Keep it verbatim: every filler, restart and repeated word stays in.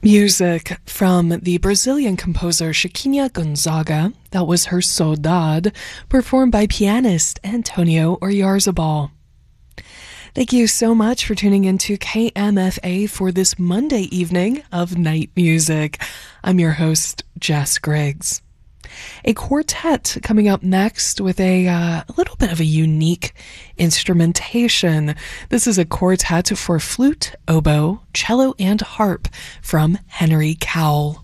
Music from the Brazilian composer Chiquinha Gonzaga. That was her Saudade, performed by pianist Antonio Oyarzabal. Thank you so much for tuning into K M F A for this Monday evening of Night Music. I'm your host, Jess Griggs. A quartet coming up next with a, uh, a little bit of a unique instrumentation. This is a quartet for flute, oboe, cello, and harp from Henry Cowell.